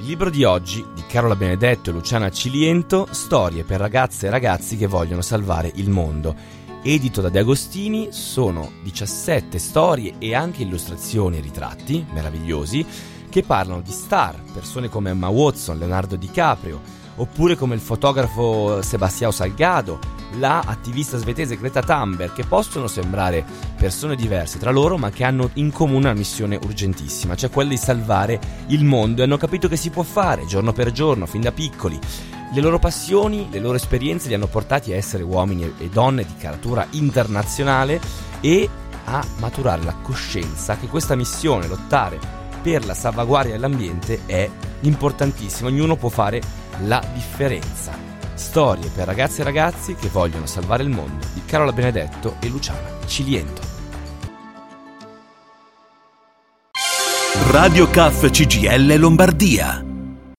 Il libro di oggi, di Carola Benedetto e Luciana Ciliento, Storie per ragazze e ragazzi che vogliono salvare il mondo. Edito da De Agostini, sono 17 storie e anche illustrazioni e ritratti meravigliosi che parlano di star, persone come Emma Watson, Leonardo DiCaprio, oppure come il fotografo Sebastião Salgado, la attivista svedese Greta Thunberg, che possono sembrare persone diverse tra loro ma che hanno in comune una missione urgentissima, cioè quella di salvare il mondo, e hanno capito che si può fare giorno per giorno, fin da piccoli. Le loro passioni, le loro esperienze li hanno portati a essere uomini e donne di caratura internazionale e a maturare la coscienza che questa missione, lottare per la salvaguardia dell'ambiente, è importantissima. Ognuno può fare la differenza. Storie per ragazze e ragazzi che vogliono salvare il mondo, di Carola Benedetto e Luciana Ciliento. Radio CAF CGIL Lombardia.